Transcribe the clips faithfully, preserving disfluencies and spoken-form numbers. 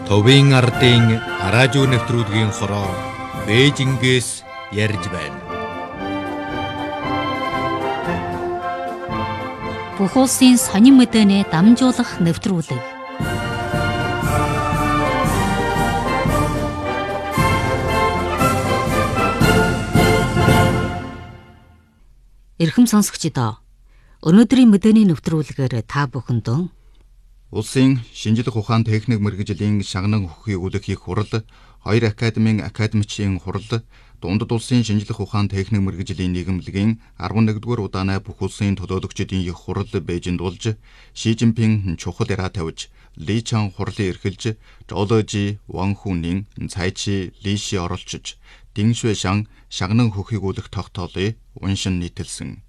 Товын ардын радио нэвтрүүлгийн хороо Бээжингээс ярьж байна. Бүх улсын сонин мэдээний дамжуулах нэвтрүүлэг. Эрхэм сонсогчдоо, өнөөдрийн мэдээний нэвтрүүлгээр та бүхэндөө улсын шинжлэх ухаан техник мэргэжлийн шагнан хөхийг үлдэхийг хурал, хоёр академийн академичийн хурал, дундад улсын шинжлэх ухаан техник мэргэжлийн нийгэмлэгийн арван нэгдүгээр удаанаа бүх улсын төлөөлөгчдийн их хурал Бээжинд болж, Ши Жинпин чухал яриа тавьж, Ли Чан хурлын эрхэлж, Жоложи Ван Хүнийн Цайчи Лиши оролцож, Дин Шуэшан шагнан хөхийг үлдэх тогтоолыг уншин нийтэлсэн.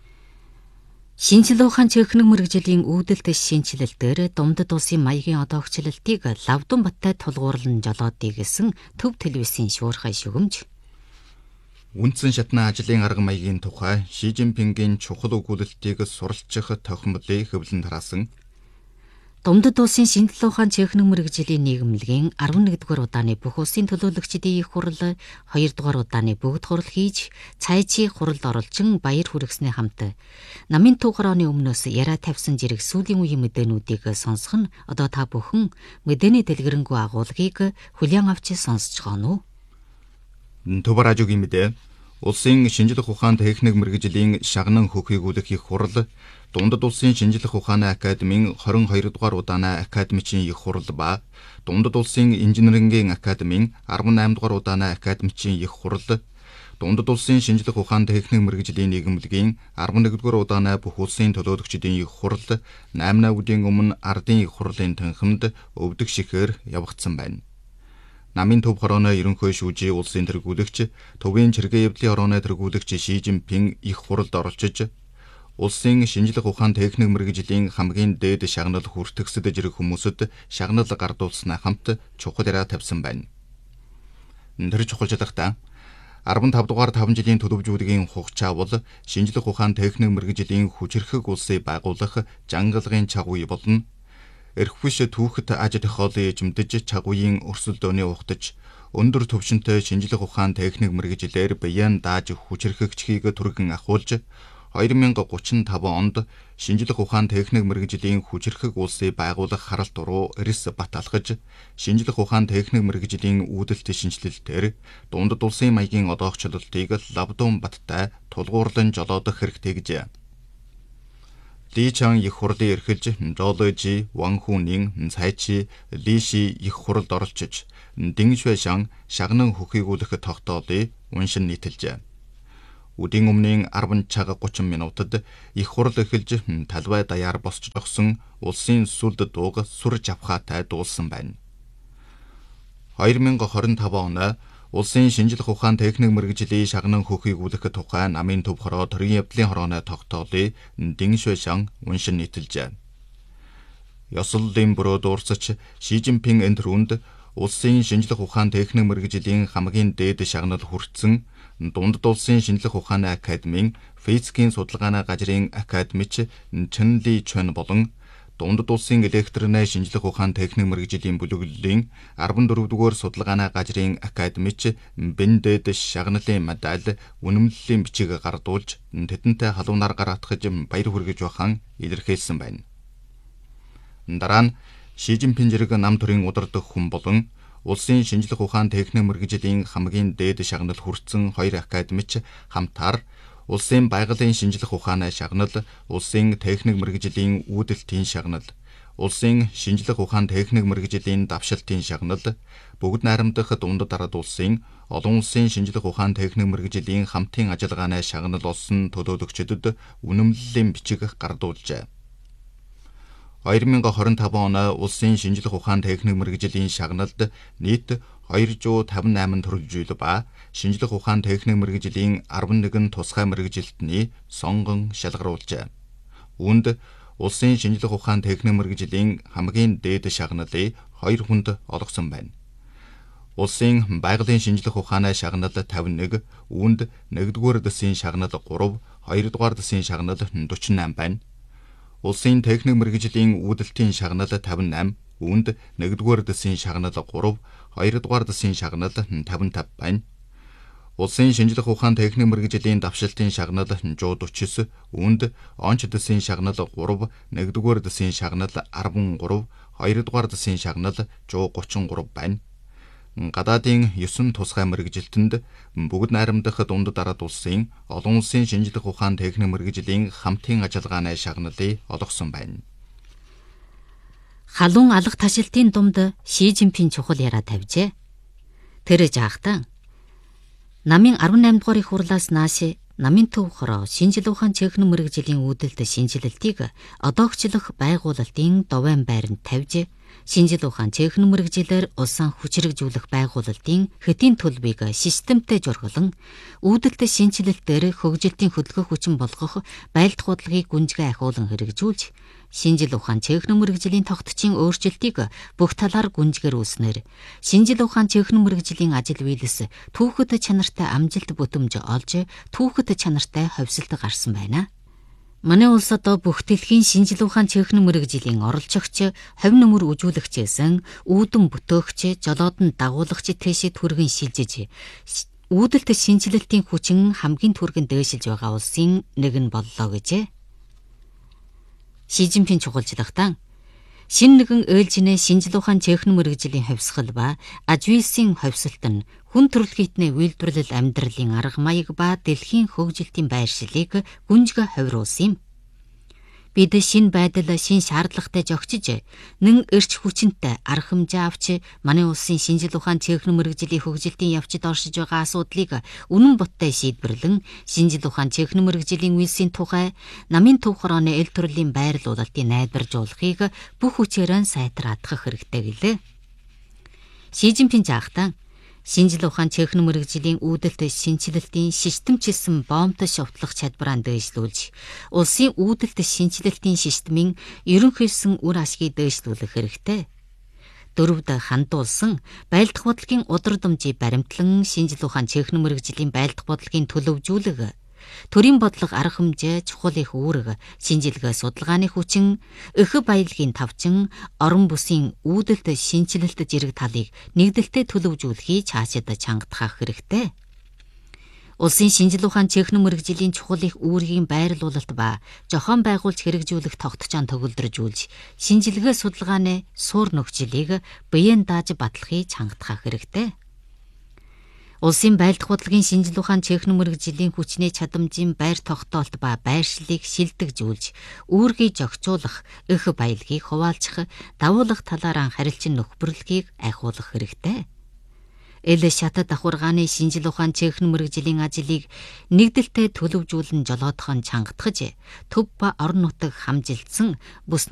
Шинжлэх ухаан техник мэргэжлийн үүдэлт шинжилэлтээр дундад улсын маягийн одоогчлолтыг лавдун баттай тулгуурлан жолоодъя гэсэн төв телевизийн шуурхай шүгэмж. Үндсэн шатны ажлын арга маягийн тухай Ши Жинпингийн чухал өгүүлэлтийг суралцах тохиомлыг хөвлөн тараасан. Дундад улсын шинжлэх ухаан техник мэргэжлийн нийгэмлэгийн арван нэгдүгээр удааны бүх улсын төлөөлөгчдийн их хурал, хоёрдугаар удааны бүгд хурал хийж, цайчи хуралд оролцсон баяр хүргэснээ хамт намын төв хорооны өмнөөс яриа тавьсан зэрэг сүүлийн үеийн мэдээнүүдийг сонсох нь одоо та бүхэн мэдээний дэлгэрэнгүй агуулгыг хүлээн авч сонсож байгаа нь. Төв радиогийн мэдээ. Улсын шинжлэх ухаан техник мэргэжлийн шагнан хөхийг үлдэх их хурал, дундад улсын шинжлэх ухааны академийн хорин хоёр дугаар удаанаа академичийн их хурал ба дундад улсын инженерингийн академийн арван найм дугаар удаанаа академичийн их хурал, дундад улсын шинжлэх ухаан техник мэргэжлийн нийгэмлэгийн арван нэгдүгээр удаанаа бүх улсын төлөөлөгчдийн их хурал, наймнаа үдийн өмнө ардын их хурлын танхимд өвдөг шихээр явагдсан байна. Намын төв хорооны ерөнхий шүүжийн улсын тэргүүлэгч, төвийн чиргээ явдлын хорооны тэргүүлэгч Ши Жинпин их хуралд оролцож, улсын шинжлэх ухаан техник мэргэжлийн хамгийн дээд шагнал хүртэгсэд жирэх хүмүүсд шагнал гардуулснаа хамт чухал яриа тавьсан байна. Тэр чухалчлалтаа арван тав дугаар таван жилийн төлөвжүүдгийн хугацаа бол шинжлэх ухаан техник мэргэжлийн хүчирхэг улсыг байгуулах жангалгын чагуй болно. Эрхвиш түүхэд аж ахуйлын эзэмдэж чагуйн өрсөлдөөний ухтаж, өндөр түвшинтэй шинжлэх ухаан техник мэргэжлээр бян дааж хүчирхэгчхийг түргэн ахуулж, хоёр мянга гучин таван онд шинжлэх ухаан техник мэргэжлийн хүчирхэг улсыг байгуулах харалт руу эрс бат алхаж, шинжлэх ухаан техник мэргэжлийн үүдэлт шинжилэлтээр дундад улсын маягийн одоогчлолтыг лавдун баттай тулгуурлан жолоодох хэрэгтэй гэжээ. Ли Чан их хурлын эрхэлж, Жоложи Ван Хүнийн Цайчи Лиши их хуралд оролцож, Дин Шуэшан шагнан хөхийг үлдэх тогтоолыг уншин нийтэлжээ. Үдийн өмнгийн арван цаг гучин минутад их хурал эхэлж, талбай даяар босч зогсон улсын сүлд дууг сүр жавхаатай дуулсан байна. хоёр мянга хорин таван он улсын шинжлэх ухаан техник мэргэжлийн шагнан хөхийг үлдэх тухай намын төв хороо төрийн явдлын хорооны тогтоолыг Дин Шуэшан уншин нийтэлжээ. Ёслолын бөрөө дуурсаж, Ши Жинпин энэ түрүүнд улсын шинжлэх ухаан техник мэргэжлийн хамгийн дээд шагнал хүртсэн дундад улсын шинжлэх ухааны академийн физикийн судалгааны газрын академич Чэн Ли Чүн болон дундад улсын электроны шинжлэх ухаан техник мэргэжлийн бүлэглэлийн арван дөрөвдүгээр судалгааны газрын академич Бэндэд шагналын медаль үнэмлэлийн бичиг гардуулж, тэдэнтэй халуунаар гаргатгаж баяр хүргэж байхan илэрхийлсэн байна. Дараа нь Ши Жинпин зэрэг нам төрийн удирдах хүн болон улсын шинжлэх ухаан техник мэргэжлийн хамгийн дээд шагнал хүртсэн хоёр академич хамтаар улсын байгалийн шинжлэх ухааны шагнал, улсын техник мэргэжлийн үүдэлтийн шагнал, улсын шинжлэх ухаан техник мэргэжлийн давшилтын шагнал, бүгд найрамдах дундад ард улсын, олон улсын шинжлэх ухаан техник мэргэжлийн хамтын ажиллагааны шагнал олсон төлөөлөгчдөд үнэмлэлийн бичиг гардуулжээ. хоёр мянга хорин таван он улсын шинжлэх ухаан техник мэргэжлийн шагналд нийт хоёр зуун тавин найман төрөл зүйл ба шинжлэх ухаан техник мэргэжлийн арван нэгэн тусгай мэргэжилтний сонгон шалгаруулжээ. Үүнд улсын шинжлэх ухаан техник мэргэжлийн хамгийн дээд шагналыг хоёр хүнд олгосон байна. Улсын байгалийн шинжлэх ухааны шагнал тавин нэг, үүнд нэгдүгээр дэсийн шагнал гурав, хоёрдугаар дэсийн шагнал дөрвөн найм байна. Улсын техник мэргэжлийн үүдэлтийн шагнал тавин найм, үүнд нэгдүгээр дэсийн шагнал гурав, хоёрдугаар дэсийн шагнал тавин тавь байна. Улсын шинжлэх ухаан техник мэргэжлийн давшилтын шагнал one forty-nine, үүнд онц дэсийн шагнал гурав, нэгдүгээр дэсийн шагнал ninety-three, хоёрдугаар дэсийн шагнал one thirty-three байна. Гадаадын nine тусгай мэргэжилтэнд бүгд найрамдах дунд дараад улсын олон улсын шинжлэх ухаан техник мэргэжлийн хамтын ажиллагааны шагналыг олгосон байна. Халуун алга ташилтын думд Ши Жинпин чухал яриа тавьжээ. Тэр жаахтан намын eighty-eight дугаар их хурлаас нааш намын төв хороо шинжлэх ухаан техник мэргэжлийн үүдэлт шинжилэлтийг одоогчлох байгуулалтын довайн байранд тавьж шинжлэх ухаан техник мэргэжилээр улсын хүчирхэгжүүлэх байгуулалтын хэдийн төлбөрийг системтэй жургалан үүдэлт шинжилэлтээр хөгжилтийн хөдөлгөөх хүчин болгох байлдах бодлогыг гүнзгий ахиулан хэрэгжүүлж шинжлэх ухаан техник мэргэжлийн тогтцын өөрчлөлтийг бүх талаар гүнзгийр үүснээр шинжлэх ухаан техник мэргэжлийн ажил биелэс түүхэд чанартай амжилт бүтэмж олж түүхэд чанартай ховсолт гарсан байна. Манай улс одоо бүх дэлхийн шинжлэх ухаан техник мэргэжлийн оролцогч, хувь нэмэр үзүүлэгчсэн, үүдэн бүтээгч, жолоодон дагуулагч тэшид хүргэн шилжиж үүдэлт шинжилэлтийн хүчин хамгийн түргэн дээшилж байгаа улсын нэг нь боллоо гэжээ. Ши Жинпин чухалжлагтан шин нэгэн ээлжинэ шинжлэх ухаан техник мэргэжлийн хөвсгөл ба ажвисын хөвсөлт нь хүн төрөлхитний үйлдвэрлэл амьдралын арга маяг ба дэлхийн хөгжилтийн байршлыг гүнзгий хувируулсан юм. Бид шин байдал, шин шаардлагатай зохицож, нэн эрч хүчинтэй арга хэмжээ авч манай улсын шинжлэх ухаан техник мэргэжлийн хөгжилтийн явцад оршиж байгаа асуудлыг үнэн бодтой шийдвэрлэн шинжлэх ухаан техник мэргэжлийн үйлсийн тухай намын төв хорооны эл төрлийн байрлуулалтын найдваржуулахыг бүх хүчээр сайтар хатгах хэрэгтэй гэлээ. Ши Жинпин жаахтан шинжлэх ухаан техник мэргэжлийн үүдэлт шинжилэлтийн системчилсэн боомтой шовтлох чадвараа дээшлүүлж, улсын үүдэлт шинжилэлтийн системийн ерөнхийдсөн үр ашгийг дээшлүүлэх хэрэгтэй. Дөрөвд хандуулсан байлдах бодлогын удирдамжийг баримтлан шинжлэх ухаан техник мэргэжлийн байлдах бодлогын төлөвжүүлэг, төрийн бодлого арга хэмжээ, чухал их үүрэг, шинжилгээ судалгааны хүчин, эх баялагын тавчин, орон бүсийн үүдэлт шинжилэлт зэрэг талыг нэгдэлтэй төлөвжүүлэхийг цаашид чангатгах хэрэгтэй. Улсын шинжлэх ухаан техник мэргэжлийн чухал их үүргийн байрлуулалт ба зохион байгуулж хэрэгжүүлэх тогтцоон төгөлдржүүлж, шинжилгээ судалгааны суур нөхцөлийг биеэн дааж батлахыг чангатгах хэрэгтэй. Улсын байлдах бодлогын шинжлэх ухаан техник мэргэжлийн хүчний чадамжийн байр тогтоолт ба байршлыг шилдэгжүүлж, үүргийг зохицуулах, эх баялагийг хуваалцах, давуулах талаар харилцан нөхцөлийг айхуулах хэрэгтэй. Эл шатад давхаргааны шинжлэх ухаан техник мэргэжлийн ажлыг нэгдэлтэй төлөвжүүлэн жолоодхон чангатгаж, төв ба орон нутаг хамжилтсан бүс